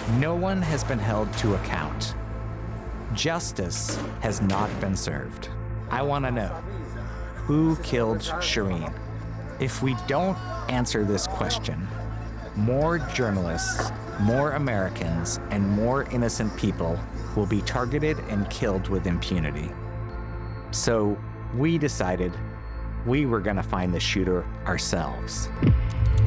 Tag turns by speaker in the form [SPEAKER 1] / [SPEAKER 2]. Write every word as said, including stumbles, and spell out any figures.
[SPEAKER 1] No one has been held to account. Justice has not been served. I want to know, who killed Shireen? If we don't answer this question, more journalists, more Americans, and more innocent people will be targeted and killed with impunity. So we decided we were going to find the shooter ourselves.